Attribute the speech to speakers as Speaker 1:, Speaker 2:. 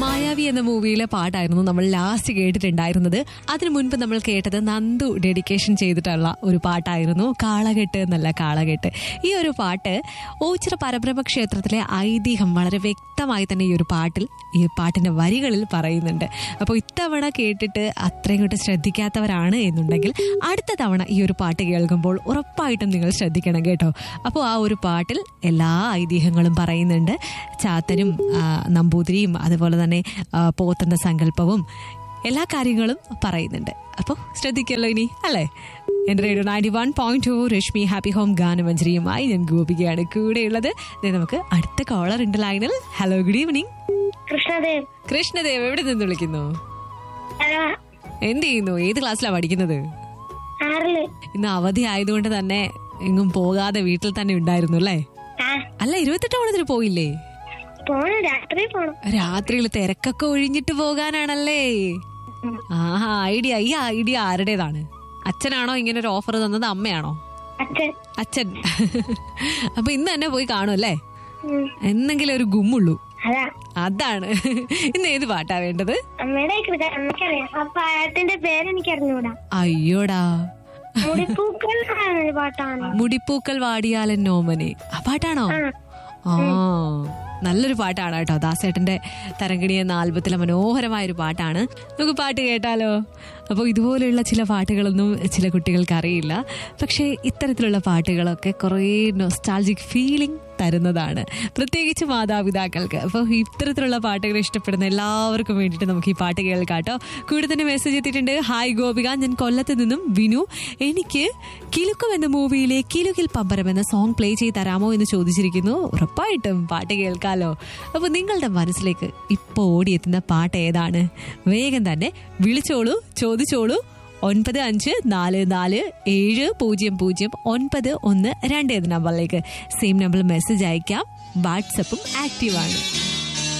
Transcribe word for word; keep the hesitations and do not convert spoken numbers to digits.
Speaker 1: മായാവി എന്ന മൂവിയിലെ പാട്ടായിരുന്നു നമ്മൾ ലാസ്റ്റ് കേട്ടിട്ടുണ്ടായിരുന്നത്. അതിനു മുൻപ് നമ്മൾ കേട്ടത് നന്ദു ഡെഡിക്കേഷൻ ചെയ്തിട്ടുള്ള ഒരു പാട്ടായിരുന്നു, കാളകെട്ട് എന്നല്ല കാളകെട്ട്. ഈ ഒരു പാട്ട് ഓച്ചിറ പരബ്രഹ്മ ക്ഷേത്രത്തിലെ ഐതിഹ്യം വളരെ വ്യക്തമായി തന്നെ ഈ ഒരു പാട്ടിൽ ഈ പാട്ടിന്റെ വരികളിൽ പറയുന്നുണ്ട്. അപ്പോൾ ഇത്തവണ കേട്ടിട്ട് അത്രയും കൂട്ട് ശ്രദ്ധിക്കാത്തവരാണ് എന്നുണ്ടെങ്കിൽ അടുത്ത തവണ ഈ ഒരു പാട്ട് കേൾക്കുമ്പോൾ ഉറപ്പായിട്ടും നിങ്ങൾ ശ്രദ്ധിക്കണം കേട്ടോ. അപ്പോൾ ആ ഒരു പാട്ടിൽ എല്ലാ ഐതിഹ്യങ്ങളും പറയുന്നുണ്ട്. ചാത്തനും നമ്പൂതിരിയും അതുപോലെ തന്നെ പോത്തന്റെ സങ്കല്പവും എല്ലാ കാര്യങ്ങളും പറയുന്നുണ്ട്. അപ്പോൾ ശ്രദ്ധിക്കല്ലോ ഇനി, അല്ലേ? എന്റെ radio ninety one point two Rashmi happy home ഗാനമഞ്ജരിയുമായി ഞാൻ ഗോപികയാണ് കൂടെയുള്ളത്. നമുക്ക് അടുത്ത കോളർ ഉണ്ട് ലൈനിൽ. Hello, good evening.
Speaker 2: Krishnadev.
Speaker 1: Krishnadev എവിടെ നിന്ന് വിളിക്കുന്നു? എന്ത് ചെയ്യുന്നു? ഏത് ക്ലാസ്സിലാണ് പഠിക്കുന്നത്? ഇന്ന് അവധി ആയതുകൊണ്ട് തന്നെ എങ്ങും പോകാതെ വീട്ടിൽ തന്നെ ഉണ്ടായിരുന്നു അല്ലേ? അല്ല, ഇരുപത്തെട്ട് ഓണത്തിന് പോയില്ലേ? രാത്രിയിൽ തിരക്കൊക്കെ ഒഴിഞ്ഞിട്ട് പോകാനാണല്ലേ? ആഹാ, ഐഡിയ. ഈ ഐഡിയ ആരുടേതാണ്? അച്ഛനാണോ ഇങ്ങനെ ഒരു ഓഫർ തന്നത്, അമ്മയാണോ? അച്ഛൻ. അപ്പൊ ഇന്ന് തന്നെ പോയി കാണും അല്ലേ? എന്നെങ്കിലും ഒരു ഗുമ്മുള്ളൂ. അതാണ്. ഇന്ന് ഏത് പാട്ടാ വേണ്ടത്? അയ്യോടാ, മുടിപ്പൂക്കൾ വാടിയാലൻ നോമനെ. ആ പാട്ടാണോ? ആ, നല്ലൊരു പാട്ടാണ് കേട്ടോ. ദാസേട്ടന്റെ തരംഗിണി എന്ന ആൽബത്തിലെ മനോഹരമായ ഒരു പാട്ടാണ്. നമുക്ക് പാട്ട് കേട്ടാലോ? അപ്പോൾ ഇതുപോലെയുള്ള ചില പാട്ടുകളൊന്നും ചില കുട്ടികൾക്ക് അറിയില്ല. പക്ഷേ ഇത്തരത്തിലുള്ള പാട്ടുകളൊക്കെ കുറേ നൊസ്റ്റാൾജിക് ഫീലിംഗ് തരുന്നതാണ്, പ്രത്യേകിച്ച് മാതാപിതാക്കൾക്ക്. അപ്പോൾ ഇത്തരത്തിലുള്ള പാട്ടുകൾ ഇഷ്ടപ്പെടുന്ന എല്ലാവർക്കും വേണ്ടിയിട്ട് നമുക്ക് ഈ പാട്ട് കേൾക്കാട്ടോ. കൂടെ തന്നെ മെസ്സേജ് എത്തിയിട്ടുണ്ട്. ഹായ് ഗോപിക, ഞാൻ കൊല്ലത്ത് നിന്നും വിനു. എനിക്ക് കിലുക്കം എന്ന മൂവിയിലെ കിലുകിൽ പമ്പരം എന്ന സോങ് പ്ലേ ചെയ്ത് തരാമോ എന്ന് ചോദിച്ചിരിക്കുന്നു. ഉറപ്പായിട്ടും പാട്ട് കേൾക്കാലോ. അപ്പോൾ നിങ്ങളുടെ മനസ്സിലേക്ക് ഇപ്പോൾ ഓടിയെത്തുന്ന പാട്ട് ഏതാണ്? വേഗം തന്നെ വിളിച്ചോളൂ, ചോദിച്ചോളൂ. ഒൻപത് അഞ്ച് നാല് നാല് ഏഴ് പൂജ്യം പൂജ്യം ഒൻപത് ഒന്ന് രണ്ട് എന്ന നമ്പറിലേക്ക്. സെയിം നമ്പറിൽ മെസ്സേജ് അയക്കാം. വാട്സപ്പും ആക്റ്റീവാണ്.